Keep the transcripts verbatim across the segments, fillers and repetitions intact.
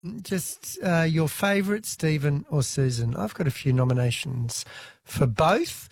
just uh, your favourite, Stephen or Susan. I've got a few nominations for both.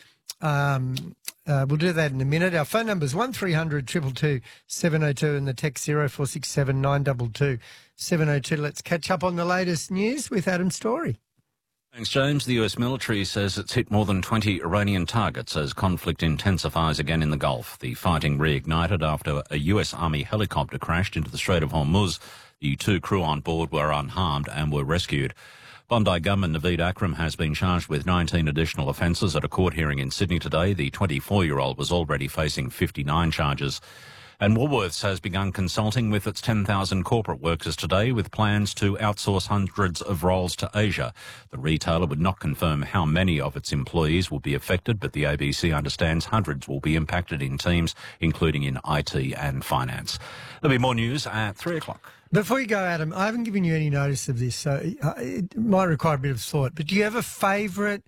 Um, uh, we'll do that in a minute. Our phone number is one three hundred two two two seven oh two and the text zero four six seven nine two two seven oh two. Let's catch up on the latest news with Adam Story. Thanks, James. The U S military says it's hit more than twenty Iranian targets as conflict intensifies again in the Gulf. The fighting reignited after a U S Army helicopter crashed into the Strait of Hormuz. The two crew on board were unharmed and were rescued. Bondi gunman Naveed Akram has been charged with nineteen additional offences at a court hearing in Sydney today. The twenty-four-year-old was already facing fifty-nine charges. And Woolworths has begun consulting with its ten thousand corporate workers today with plans to outsource hundreds of roles to Asia. The retailer would not confirm how many of its employees will be affected, but the A B C understands hundreds will be impacted in teams, including in I T and finance. There'll be more news at three o'clock. Before you go, Adam, I haven't given you any notice of this, so it might require a bit of thought, but do you have a favourite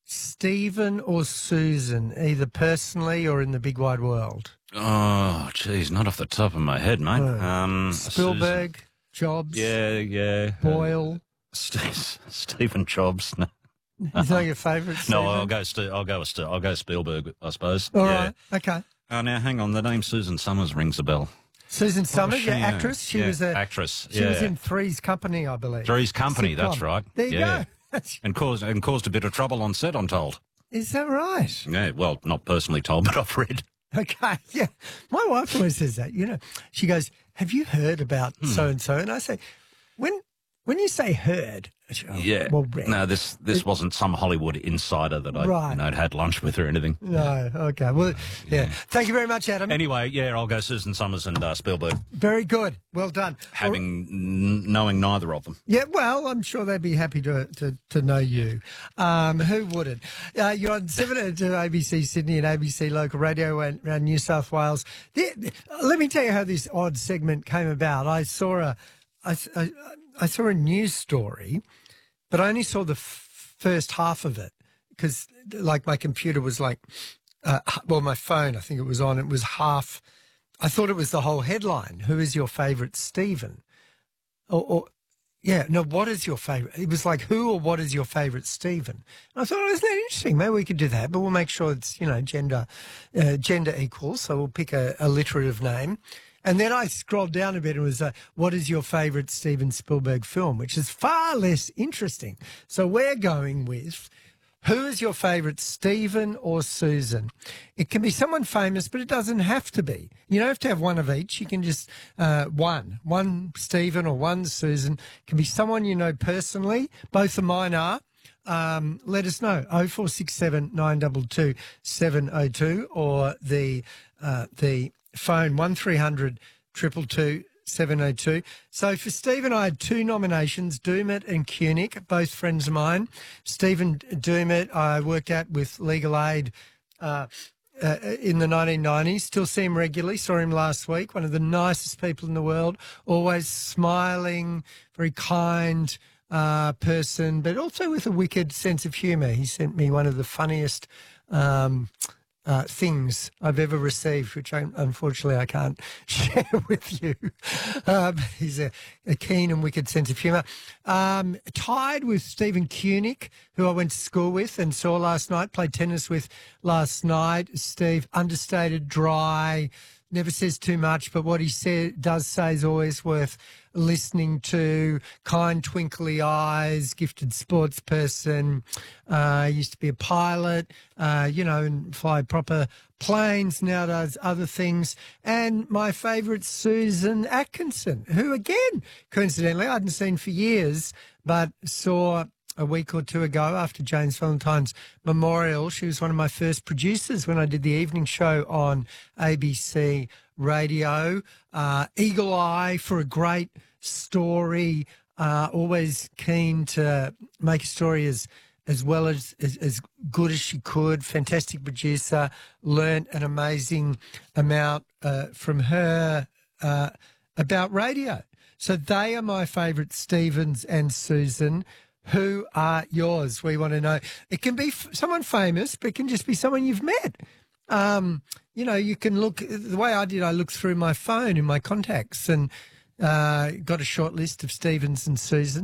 Stephen or Susan, either personally or in the big wide world? Oh, geez, not off the top of my head, mate. Oh. Um, Spielberg, Susan. Jobs, Yeah, yeah. Boyle. Uh, St- Stephen Jobs. No, Is that your favourite, Stephen? no I'll go. St- I'll go. With St- I'll go Spielberg, I suppose. All yeah. right, okay. Oh, now hang on. The name Susan Summers rings a bell. Susan Summers, she, yeah, uh, actress. She yeah, was a actress. She yeah. was in Three's Company, I believe. Three's Company. Sitcom. That's right. There you yeah. go. and caused and caused a bit of trouble on set, I'm told. Is that right? Yeah. Well, not personally told, but I've read. Okay, yeah. My wife always says that, you know. She goes, have you heard about Hmm. so-and-so? And I say, when when you say heard, she goes, oh, Yeah. well, read. No, this this wasn't some Hollywood insider that I Right. you know, had had lunch with or anything. No, okay. Well, yeah. Thank you very much, Adam. Anyway, yeah, I'll go Susan Summers and uh, Spielberg, Very good. Well done. having n- knowing neither of them. Yeah, well, I'm sure they'd be happy to to, to know you. Um, who wouldn't? Uh, you're on seven oh two A B C Sydney and A B C Local Radio around, around New South Wales. The, the- let me tell you how this odd segment came about. I saw a, I, I, I saw a news story, but I only saw the f- first half of it because, like, my computer was like, uh, well, my phone, I think it was on. It was half. I thought it was the whole headline. Who is your favourite Stephen? Or, or yeah, no, what is your favourite? It was like, who or what is your favourite Stephen? And I thought, oh, isn't that interesting? Maybe we could do that, but we'll make sure it's, you know, gender uh, gender equal. So we'll pick a, alliterative name. And then I scrolled down a bit and it was, uh, what is your favourite Steven Spielberg film? Which is far less interesting. So we're going with, who is your favourite, Stephen or Susan? It can be someone famous, but it doesn't have to be. You don't have to have one of each. You can just, uh, one. One Stephen or one Susan. It can be someone you know personally. Both of mine are. Um, let us know. oh four six seven nine two two seven oh two or the, uh, the phone one three hundred two two two seven oh two. So for Stephen, I had two nominations, Doomit and Kunick, both friends of mine. Stephen Doomit, I worked at with Legal Aid uh, uh, in the nineteen nineties. Still see him regularly. Saw him last week. One of the nicest people in the world. Always smiling, very kind uh, person, but also with a wicked sense of humour. He sent me one of the funniest um Uh, things I've ever received, which I, unfortunately I can't share with you. Um, he's a, a keen and wicked sense of humour. Um, tied with Stephen Kunick, who I went to school with and saw last night, played tennis with last night. Steve, understated, dry, never says too much, but what he say, does say is always worth listening to. Kind, twinkly eyes, gifted sports person. Uh, used to be a pilot, uh, you know, and fly proper planes, now does other things. And my favourite, Susan Atkinson, who, again, coincidentally, I hadn't seen for years, but saw a week or two ago after James Valentine's memorial. She was one of my first producers when I did the evening show on A B C Radio. Uh, eagle eye for a great story. Uh, always keen to make a story as as well as, as as good as she could. Fantastic producer. Learned an amazing amount uh, from her uh, about radio. So they are my favourite, Stevens and Susan. Who are yours? We want to know. It can be f- someone famous, but it can just be someone you've met. Um, you know, you can look, the way I did, I looked through my phone in my contacts and Uh, got a short list of Stevens and Susan.